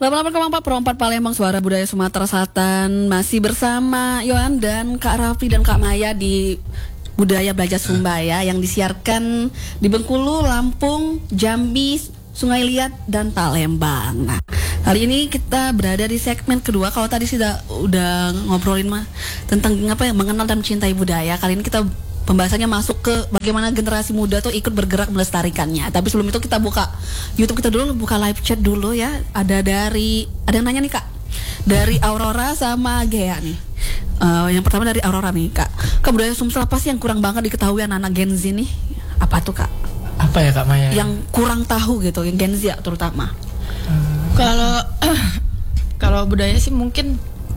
88,4 Palembang, Suara Budaya Sumatera Selatan. Masih bersama Yohan dan Kak Rafli dan Kak Maya di Budaya Belajar Sumba ya, yang disiarkan di Bengkulu, Lampung, Jambi, Sungai Liat, dan Palembang. Nah, kali ini kita berada di segmen kedua. Kalau tadi udah ngobrolin tentang apa ya, mengenal dan mencintai budaya. Kali ini kita pembahasannya masuk ke bagaimana generasi muda tuh ikut bergerak melestarikannya. Tapi sebelum itu kita buka YouTube kita dulu, buka live chat dulu ya. Ada yang nanya nih Kak, dari Aurora sama Gea nih. Yang pertama dari Aurora nih Kak, budaya Sumsel apa sih yang kurang banget diketahui anak-anak Gen Z nih? Apa tuh Kak? Apa ya Kak Maya? Yang kurang tahu gitu, yang Gen Z ya, terutama. Kalau budaya sih mungkin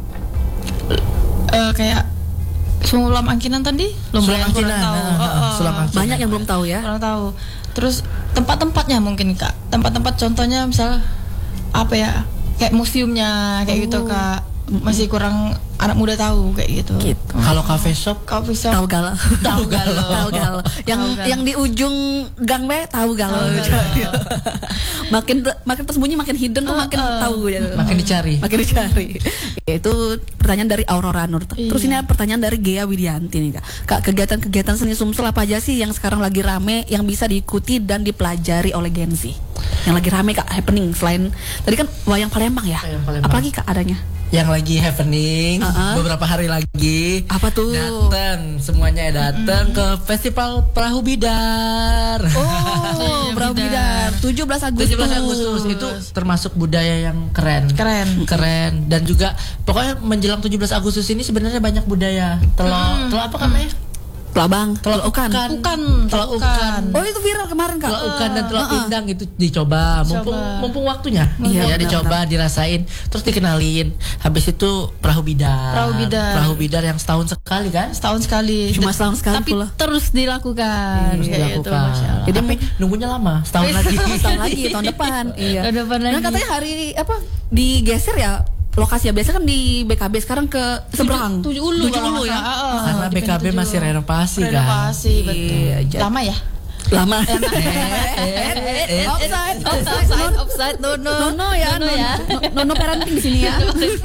kayak Sulam Angkinan tadi, Sulam Angkinan, banyak yang belum tahu ya. Kurang tahu. Terus tempat-tempatnya mungkin Kak. Tempat-tempat contohnya misal apa ya? Kayak museumnya kayak gitu Kak. Masih kurang anak muda tahu kayak gitu. Kalau cafe shop, tahu galau. Yang di ujung gang be tahu galau. Makin tersembunyi, makin hidden tuh makin tahu ya. Makin dicari. Itu pertanyaan dari Aurora Nur. Terus ini ada pertanyaan dari Gea Widianti nih Kak. Kak, kegiatan-kegiatan seni Sumsel apa aja sih yang sekarang lagi rame, yang bisa diikuti dan dipelajari oleh Gen Z? Yang lagi rame Kak, happening selain tadi kan wayang Palembang ya. Apalagi Kak adanya? Yang lagi happening beberapa hari lagi. Apa tuh? Semuanya datang ke Festival Perahu Bidar. Oh, Perahu Bidar 17 Agustus. Itu termasuk budaya yang keren. Dan juga pokoknya menjelang 17 Agustus ini sebenarnya banyak budaya. Telur apa namanya? Telur ukan. Oh, itu viral kemarin Kak. Telur ukan dan telur pindang itu dicoba. Mumpung waktunya. Iya, dicoba, dirasain, terus dikenalin. Habis itu Perahu Bidar yang setahun sekali kan? Cuma setahun sekali tapi pula. terus dilakukan. Jadi tapi nunggunya lama, setahun lagi. Tahun depan. Iya. Tahun depan lagi. Nah, katanya hari digeser ya lokasi ya, biasa kan di BKB, sekarang ke seberang 7 Ulu ya. Karena BKB masih renovasi kan. Betul. Iya, Lama ya? Lama. Offside. No ya. No parenting di sini ya.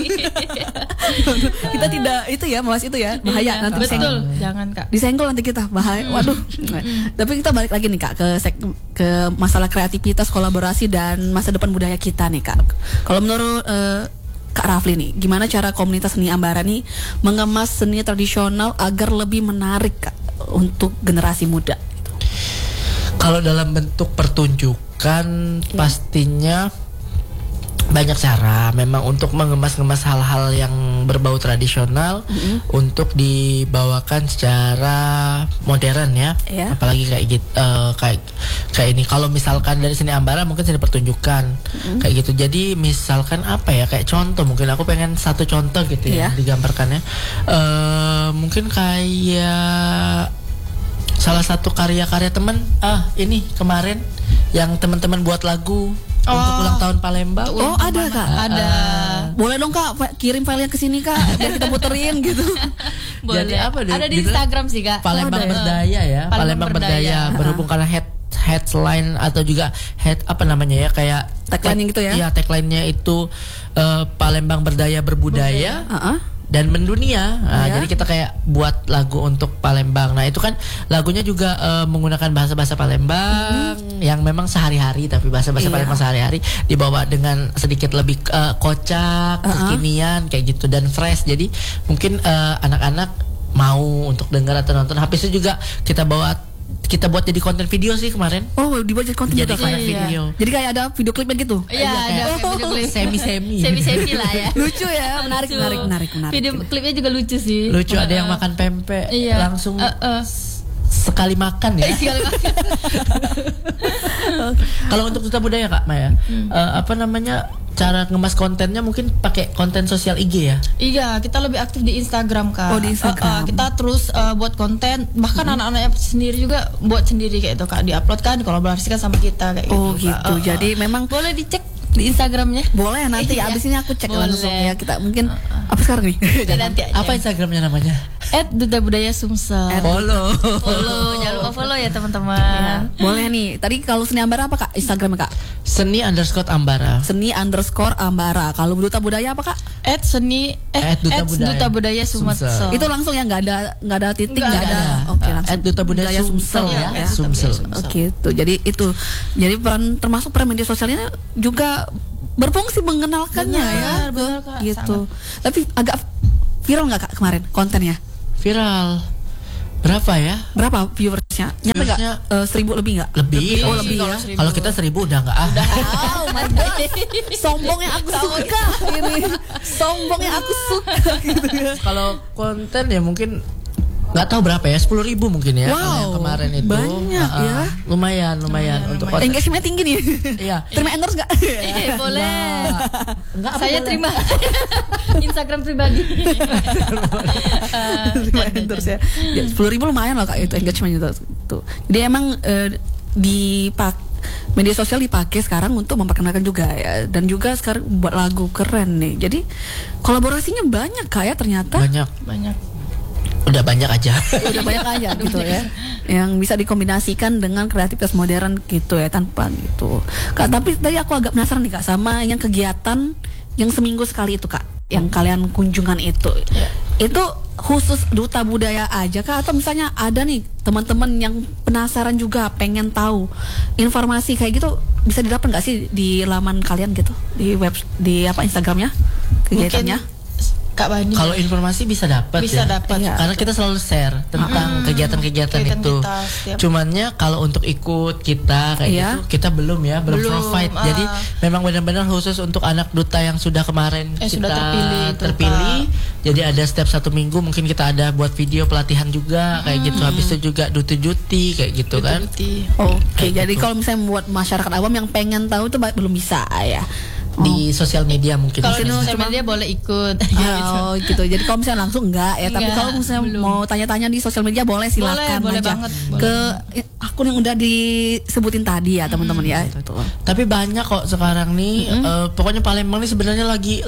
Kita tidak itu ya, malas itu ya. Bahaya nanti betul. Jangan Kak. Disenggol nanti kita, bahaya. Waduh. Tapi kita balik lagi nih Kak ke masalah kreativitas, kolaborasi dan masa depan budaya kita nih Kak. Kalau menurut Kak Rafli nih, gimana cara komunitas seni Ambara nih mengemas seni tradisional agar lebih menarik Kak untuk generasi muda? Kalau dalam bentuk pertunjukan pastinya banyak cara memang untuk mengemas-ngemas hal-hal yang berbau tradisional untuk dibawakan secara modern ya. Apalagi kayak gitu, kayak ini. Kalau misalkan dari seni Ambara mungkin seni pertunjukan kayak gitu. Jadi misalkan apa ya, kayak contoh, mungkin aku pengen satu contoh gitu ya digambarkannya. Mungkin kayak salah satu karya-karya teman ini kemarin yang teman-teman buat lagu untuk ulang tahun Palembang. Oh, ada Kak? Ada. Boleh dong Kak, kirim filenya ke sini Kak, biar kita puterin gitu. Jadi apa? Ada di Instagram sih Kak. Palembang Berdaya ya. Palembang Berdaya. Berhubung karena headline atau juga apa namanya ya, kayak tagline gitu ya. Iya, tagline-nya itu Palembang Berdaya Berbudaya. Dan mendunia. Jadi kita kayak buat lagu untuk Palembang. Nah, itu kan lagunya juga menggunakan bahasa-bahasa Palembang yang memang sehari-hari, tapi bahasa-bahasa Palembang sehari-hari dibawa dengan sedikit lebih kocak, kekinian kayak gitu dan fresh. Jadi mungkin anak-anak mau untuk dengar atau nonton. Habis itu juga kita buat jadi konten video sih kemarin. Oh, dibuat jadi konten jadi video. Jadi kayak ada video klipnya gitu. Iya, ada video klip semi lah ya. Lucu ya, menarik. Video klipnya juga lucu sih. Lucu, ada yang makan pempek langsung sekali makan ya. Kalau untuk duta budaya Kak Maya, apa namanya, cara ngemas kontennya mungkin pakai konten sosial IG ya? Iya, kita lebih aktif di Instagram Kak. Oh, di Instagram. Kita terus buat konten, bahkan anak-anaknya sendiri juga buat sendiri kayak itu Kak, diupload kan, kolaborasikan sama kita kayak gitu. Oh gitu. Jadi memang boleh dicek Di Instagramnya. Boleh nanti Iya. abis ini aku cek Boleh. langsung ya kita mungkin apa sekarang nih? Nanti aja. Apa Instagramnya namanya? Duta Budaya Sumsel. Follow. Jangan lupa follow ya teman-teman. Ya, boleh nih. Tadi kalau Seni Ambara apa Kak? Instagramnya Kak? Seni_Ambara. Seni_Ambara. Kalau Duta Budaya apa Kak? Duta Budaya Sumsel. Itu langsung ya nggak ada titik, Nggak nggak ada. ada. Oke, langsung. Duta Budaya Sumsel ya. Ya. Sumsel. Oke, itu. Jadi peran termasuk peran media sosialnya juga berfungsi mengenalkannya ya. benar, Kak. Gitu. Tapi agak viral nggak Kak kemarin kontennya? Viral. Berapa ya? Berapa viewersnya? Nyampe nggak? Viewersnya 1000 lebih nggak? Lebih. Oh, lebih kalau ya. 1000. Kalau kita 1000 udah nggak ah. Oh my god. Sombongnya aku suka ini. Sombongnya aku suka gitu ya. Kalau konten ya mungkin nggak tahu berapa ya, 10.000 mungkin ya. Wow, Kalau yang kemarin itu banyak ya. Lumayan untuk konten. Engagementnya tinggi nih. Iya. Terima endorse nggak? Boleh. Enggak, Saya terima Instagram pribadi. Terima endorse ya. 10.000 lumayan lah Kak itu engagement itu. Tuh. Jadi emang media sosial dipakai sekarang untuk memperkenalkan juga ya, dan juga sekarang buat lagu keren nih. Jadi kolaborasinya banyak Kak ya ternyata. Banyak. Udah banyak aja. Udah banyak aja gitu ya, yang bisa dikombinasikan dengan kreativitas modern gitu ya, tanpa gitu Kak. Tapi tadi aku agak penasaran nih Kak sama yang kegiatan yang seminggu sekali itu Kak, yang kalian kunjungan itu. Itu khusus Duta Budaya aja Kak, atau misalnya ada nih teman-teman yang penasaran juga pengen tahu informasi kayak gitu, bisa didapat nggak sih di laman kalian gitu, di Instagramnya kegiatannya? Kak Bani. Kalau informasi bisa dapat Bisa ya. dapat. Iya. Karena kita selalu share tentang kegiatan-kegiatan Kegiatan itu. kita setiap- Cumannya kalau untuk ikut kita kayak Iya. gitu, kita belum ya, belum Belum, provide. Jadi memang benar-benar khusus untuk anak duta yang sudah kemarin kita sudah terpilih itu, terpilih. Jadi ada setiap 1 minggu mungkin kita ada buat video pelatihan juga kayak gitu. Habis itu juga duti kayak gitu kan. Oke, Kayak jadi gitu. kalau misalnya buat masyarakat awam yang pengen tahu itu belum bisa ya. Di sosial media mungkin. Kalau di di sana. sosial media boleh ikut. Oh gitu. Jadi kalau misalnya langsung enggak ya, tapi Enggak, kalau misalnya belum. mau tanya-tanya di sosial media boleh, silakan Boleh aja banget, ke akun yang udah disebutin tadi ya teman-teman ya. Tapi banyak kok sekarang nih. Pokoknya Palembang nih sebenarnya lagi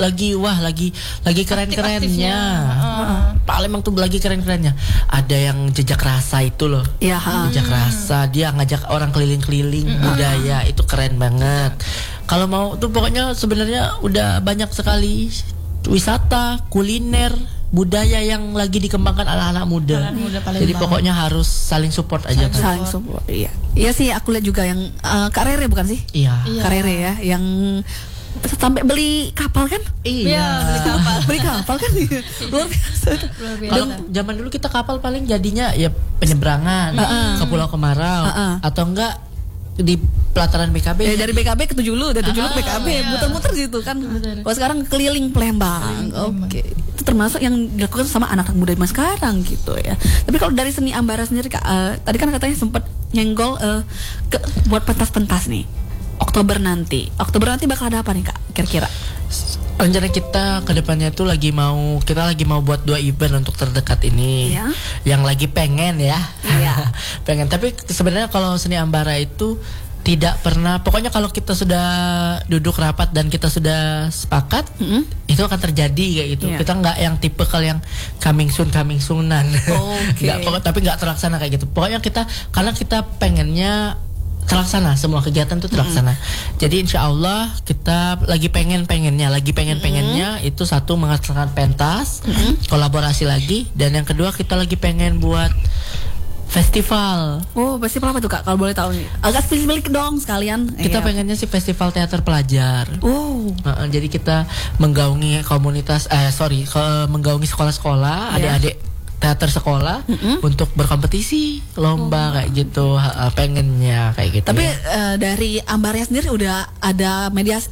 keren-kerennya. Palembang tuh lagi keren-kerennya. Ada yang jejak rasa itu loh. Iya, ha. Jejak rasa, dia ngajak orang keliling-keliling budaya, itu keren banget. Kalau mau tuh pokoknya sebenarnya udah banyak sekali wisata, kuliner, budaya yang lagi dikembangkan anak-anak muda. Anak muda Palembang. Jadi pokoknya harus saling support aja. Kan? Saling support. Iya. Iya sih, aku lihat juga yang Kak Rere bukan sih? Iya. Kak Rere ya, yang sampai beli kapal kan? Iya, beli kapal. Beli kapal kan? Luar biasa. Luar biasa. Kalau zaman dulu kita kapal paling jadinya ya penyeberangan ke Pulau Kemarau atau enggak di pelataran BKB. Dari BKB ke Tujulu, dari Tujulu ke BKB, iya. muter-muter gitu kan. Kalau sekarang keliling Palembang. Oke. Itu termasuk yang dilakukan sama anak-anak muda zaman sekarang gitu ya. Tapi kalau dari Seni Ambara sendiri Kak, tadi kan katanya sempat nyenggol buat pentas-pentas nih. Oktober nanti bakal ada apa nih Kak kira-kira? Rencana kita ke depannya itu kita lagi mau buat 2 event untuk terdekat ini. Iya. Yang lagi pengen ya. Iya. Pengen, tapi sebenarnya kalau Seni Ambara itu tidak pernah, pokoknya kalau kita sudah duduk rapat dan kita sudah sepakat, itu akan terjadi kayak gitu. Iya. Kita nggak yang tipe yang coming soonan. Oke. Tapi nggak terlaksana kayak gitu. Pokoknya karena kita pengennya terlaksana, semua kegiatan itu terlaksana. Jadi insya Allah kita lagi pengennya itu satu mengadakan pentas, kolaborasi lagi, dan yang kedua kita lagi pengen buat festival. Oh, festival apa tuh Kak? Kalau boleh tahu nih. Agak spesifik dong sekalian. Kita Iya. pengennya sih festival teater pelajar. Oh. Jadi kita menggaungi menggaungi sekolah-sekolah, adik-adik teater sekolah untuk berkompetisi lomba kayak gitu. Pengennya kayak gitu. Tapi ya. dari Ambarnya sendiri udah ada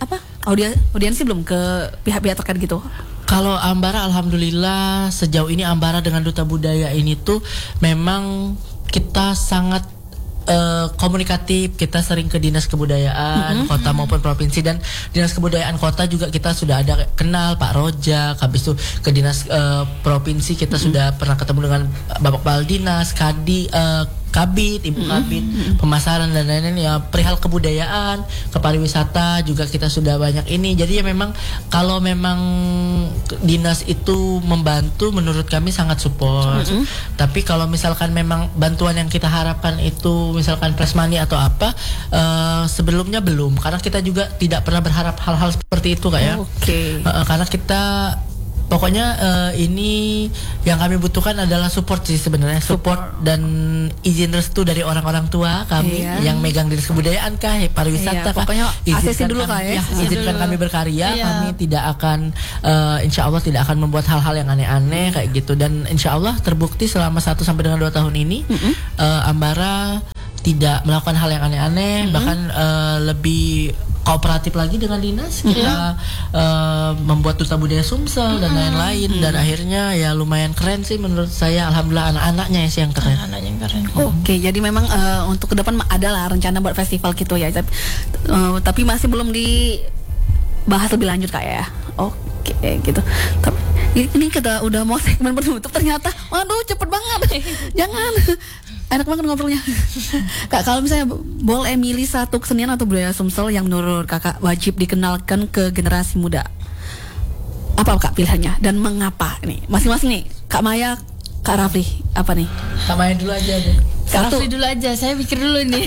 audiensi belum ke pihak-pihak terkait gitu? Kalau Ambara alhamdulillah sejauh ini Ambara dengan Duta Budaya ini tuh memang kita sangat komunikatif. Kita sering ke dinas kebudayaan kota maupun provinsi, dan dinas kebudayaan kota juga kita sudah ada kenal Pak Rojak. Habis itu ke dinas provinsi kita sudah pernah ketemu dengan Bapak Kepala Dinas, Kabit, Ibu Kabit, pemasaran dan lain-lain ya, perihal kebudayaan, kepariwisata juga kita sudah banyak ini. Jadi ya memang kalau memang dinas itu membantu, menurut kami sangat support. Tapi kalau misalkan memang bantuan yang kita harapkan itu misalkan press money atau apa, sebelumnya belum, karena kita juga tidak pernah berharap hal-hal seperti itu Kak ya. Karena kita pokoknya ini yang kami butuhkan adalah support sih sebenarnya, support dan izin restu dari orang-orang tua kami yang megang dinas kebudayaan kah, pariwisata kah. Pokoknya ACC dulu kah ya. Izinkan kami berkarya, kami tidak akan insya Allah tidak akan membuat hal-hal yang aneh-aneh kayak gitu, dan insya Allah terbukti selama 1 sampai dengan 2 tahun ini Ambara tidak melakukan hal yang aneh-aneh, bahkan lebih kooperatif lagi dengan dinas. Kita membuat duta budaya Sumsel dan lain-lain, dan akhirnya ya lumayan keren sih menurut saya. Alhamdulillah anak-anaknya sih yang keren. Anak-anaknya yang keren. Oke, jadi memang untuk ke depan adalah rencana buat festival gitu ya. Tapi masih belum dibahas lebih lanjut Kak ya. Oke, gitu. Tapi ini kita udah mau segmen penutup ternyata. Waduh, cepet banget. Jangan. Enak banget ngobrolnya. Kak, kalau misalnya boleh milih satu kesenian atau budaya Sumsel yang menurut Kakak wajib dikenalkan ke generasi muda, apa Kak pilihannya dan mengapa nih? Masing-masing nih, Kak Maya, Kak Rafli, apa nih? Kak Maya dulu aja deh. Kak Rafli dulu aja, saya pikir dulu nih.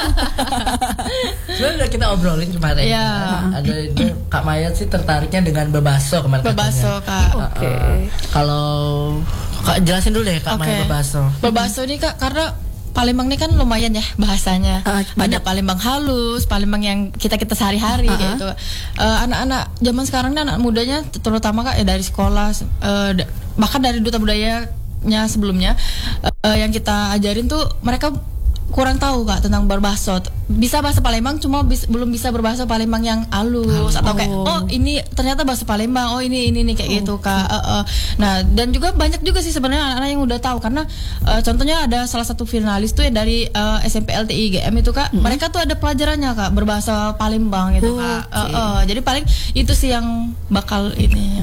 Sebenarnya udah kita obrolin kemarin. Ada Kak Maya sih tertariknya dengan bebaso kemarin. Bebaso Kak. Kalau Kak jelasin dulu deh Kak Maya bebaso. Bebaso ini Kak, karena Palembang ini kan lumayan ya bahasanya. Ada Palembang halus, Palembang yang kita sehari-hari gitu. Anak-anak zaman sekarang nih, anak mudanya terutama Kak ya dari sekolah, bahkan dari duta budayanya sebelumnya yang kita ajarin tuh mereka kurang tahu Kak tentang berbahasa. Bisa bahasa Palembang cuma belum bisa berbahasa Palembang yang halus atau kayak ini ternyata bahasa Palembang, ini kayak gitu Kak. Nah, dan juga banyak juga sih sebenarnya anak-anak yang udah tahu, karena contohnya ada salah satu finalis tuh ya dari SMP LTI GM itu Kak. Mereka tuh ada pelajarannya Kak berbahasa Palembang gitu Kak. Jadi paling itu sih yang bakal ini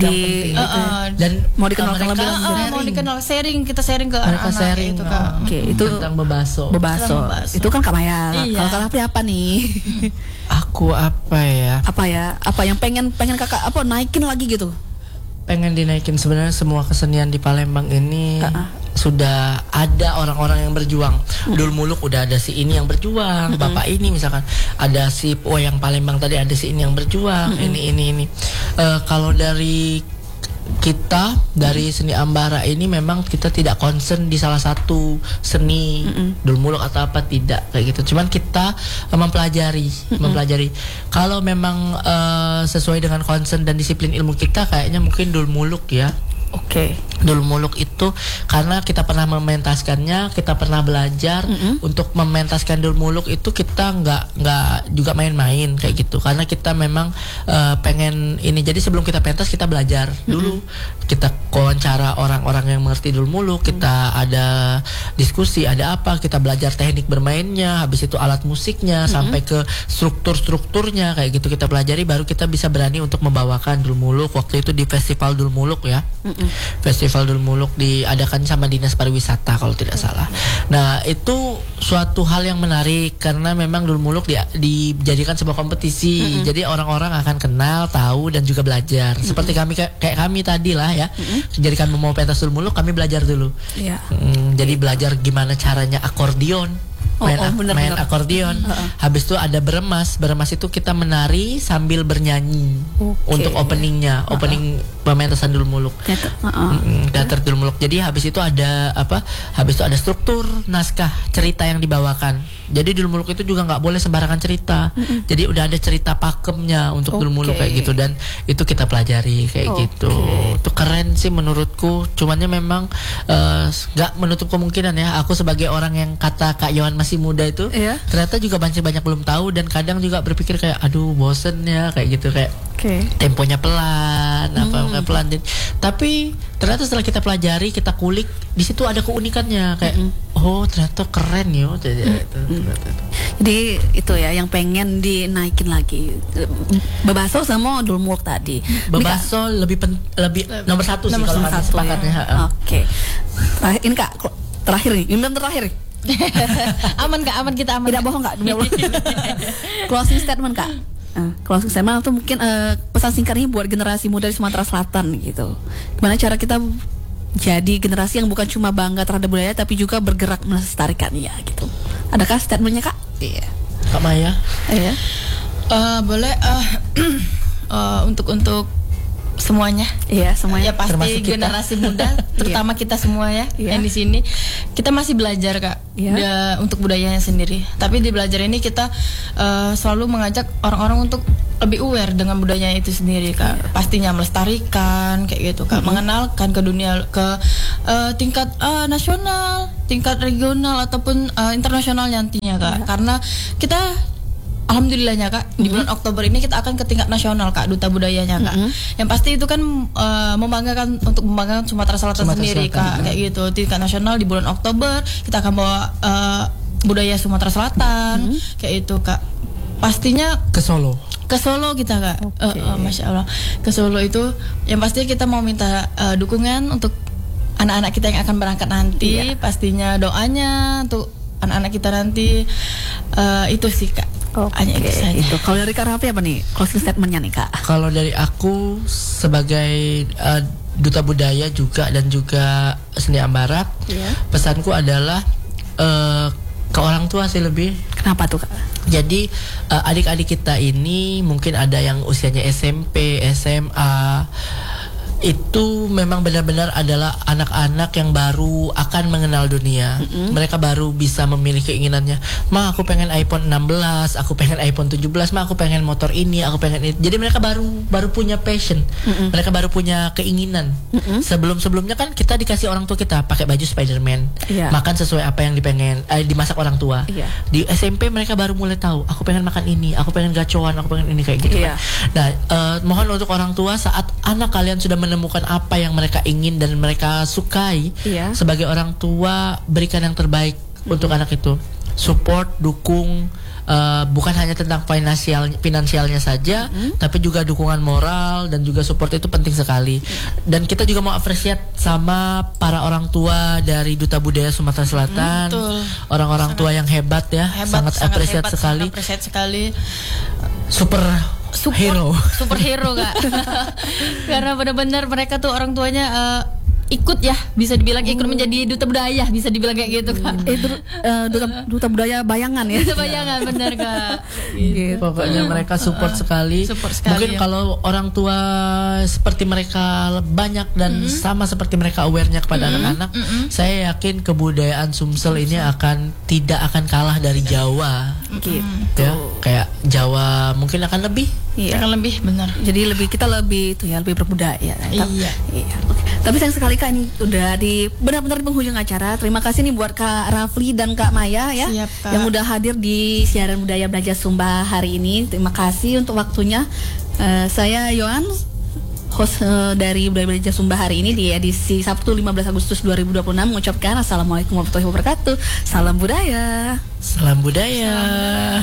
dan mau dikenalkan lebih mau dikenal, kita sharing ke anak-anak itu Kak. Itu tentang bebaso. Itu kan Kak Maya. Kalau Kak Rafli apa nih? Aku apa ya? Apa yang pengen Kakak naikin lagi gitu? Pengen dinaikin sebenarnya semua kesenian di Palembang ini. Sudah ada orang-orang yang berjuang. Dul Muluk udah ada si ini yang berjuang, Bapak ini misalkan ada si wayang Palembang tadi, ada si ini yang berjuang, ini. Kalau dari kita dari seni Ambara ini memang kita tidak concern di salah satu seni Dul Muluk atau apa, tidak kayak gitu. Cuman kita mempelajari. Kalau memang sesuai dengan concern dan disiplin ilmu kita, kayaknya mungkin Dul Muluk ya. Dul Muluk itu karena kita pernah mementaskannya, kita pernah belajar untuk mementaskan Dul Muluk itu, kita nggak juga main-main kayak gitu, karena kita memang pengen ini. Jadi sebelum kita pentas kita belajar dulu, kita wawancara orang-orang yang mengerti Dul Muluk, kita ada diskusi, ada apa, kita belajar teknik bermainnya, habis itu alat musiknya sampai ke strukturnya kayak gitu kita pelajari, baru kita bisa berani untuk membawakan Dul Muluk. Waktu itu di Festival Dul Muluk ya. Festival Dul Muluk diadakan sama Dinas Pariwisata kalau tidak salah. Nah, itu suatu hal yang menarik karena memang Dul Muluk dijadikan sebuah kompetisi. Jadi orang-orang akan kenal, tahu dan juga belajar. Seperti kami kayak kami tadi lah ya. Jadi kami mau pentas Dul Muluk, kami belajar dulu. Jadi belajar gimana caranya akordion. Main akordion. Habis itu ada beremas itu kita menari sambil bernyanyi untuk opening pementasan Dul Muluk, teater Dul Muluk. Jadi habis itu ada struktur naskah cerita yang dibawakan. Jadi Dul Muluk itu juga nggak boleh sembarangan cerita. Jadi udah ada cerita pakemnya untuk Dul Muluk kayak gitu, dan itu kita pelajari kayak gitu. Itu keren sih menurutku. Cumannya memang nggak menutup kemungkinan ya. Aku sebagai orang yang kata Kak Yohan masih muda itu, ternyata juga banyak belum tahu, dan kadang juga berpikir kayak aduh bosen ya kayak gitu, kayak temponya pelan, pelan. Tapi ternyata setelah kita pelajari, kita kulik, di situ ada keunikannya kayak ternyata keren ya. Jadi itu ya yang pengen dinaikin lagi. Bebaso sama Dul Muluk tadi. Bebaso lebih nomor satu sih kalau kami sepakatnya. Ini Kak, terakhir nih, ini terakhir. Aman Kak, aman kita aman. Tidak bohong Kak, demi Allah. Closing statement Kak. Closing statement atau mungkin pesan singkatnya buat generasi muda di Sumatera Selatan gitu. Gimana cara kita jadi generasi yang bukan cuma bangga terhadap budaya tapi juga bergerak melestarikannya gitu. Adakah statementnya Kak? Iya. Kak Maya? Iya. Boleh untuk semuanya. Iya, semuanya. Ya pasti generasi muda, terutama kita semua ya yang di sini. Kita masih belajar Kak, untuk budayanya sendiri. Tapi di belajar ini kita selalu mengajak orang-orang untuk lebih aware dengan budayanya itu sendiri Kak. Pastinya melestarikan kayak gitu Kak, mengenalkan ke dunia, ke tingkat nasional, tingkat regional ataupun internasional nantinya Kak. Karena kita alhamdulillahnya Kak, di bulan Oktober ini kita akan ke tingkat nasional Kak, duta budayanya Kak. Yang pasti itu kan membanggakan Sumatera Selatan sendiri Kak, kayak gitu. Tingkat nasional di bulan Oktober kita akan bawa budaya Sumatera Selatan, kayak itu Kak. Pastinya ke Solo kita Kak. Masya Allah, ke Solo itu yang pastinya kita mau minta dukungan untuk anak-anak kita yang akan berangkat nanti. Pastinya doanya untuk anak-anak kita nanti, itu sih Kak. Hanya itu saja. Itu. Kalau dari Kak Raffi apa nih closing statementnya nih Kak? Kalau dari aku sebagai duta budaya juga dan juga seni Ambarak, pesanku adalah ke orang tua sih lebih. Kenapa tuh Kak? Jadi adik-adik kita ini mungkin ada yang usianya SMP, SMA, itu memang benar-benar adalah anak-anak yang baru akan mengenal dunia. Mereka baru bisa memilih keinginannya. Ma, aku pengen iPhone 16, aku pengen iPhone 17, ma, aku pengen motor ini, aku pengen itu. Jadi mereka baru punya passion. Mereka baru punya keinginan. Sebelum-sebelumnya kan kita dikasih orang tua kita pakai baju Spider-Man, makan sesuai apa yang dimasak orang tua. Di SMP mereka baru mulai tahu, aku pengen makan ini, aku pengen gacoan, aku pengen ini, kayak gitu. Nah, mohon untuk orang tua, saat anak kalian sudah menemukan apa yang mereka ingin dan mereka sukai, sebagai orang tua berikan yang terbaik untuk anak itu. Support, dukung, bukan hanya tentang finansialnya saja, tapi juga dukungan moral dan juga support itu penting sekali. Dan kita juga mau appreciate sama para orang tua dari Duta Budaya Sumatera Selatan, orang-orang tua yang hebat ya, sangat appreciate sekali. Superhero Kak. Karena benar-benar mereka tuh orang tuanya ikut ya, bisa dibilang ikut menjadi duta budaya, bisa dibilang kayak gitu Kak. Itu duta budaya bayangan ya. Duta bayangan, benar Kak. Gitu. Pokoknya mereka support sekali. Mungkin kalau orang tua seperti mereka banyak dan sama seperti mereka awarenya kepada anak-anak, saya yakin kebudayaan Sumsel ini tidak akan kalah dari Jawa. Gitu. Ya, kayak Jawa mungkin akan lebih. Akan lebih, benar. Jadi kita lebih berbudaya. Iya. Tapi sayang sekali Kak, ini udah benar-benar di penghujung acara. Terima kasih nih buat Kak Rafli dan Kak Maya ya. Siap, yang udah hadir di siaran Budaya Belajar Sumba hari ini. Terima kasih untuk waktunya. Saya Yohan, host dari Budaya Belajar Sumba hari ini di edisi Sabtu 15 Agustus 2026 mengucapkan Assalamualaikum warahmatullahi wabarakatuh. Salam budaya. Salam budaya.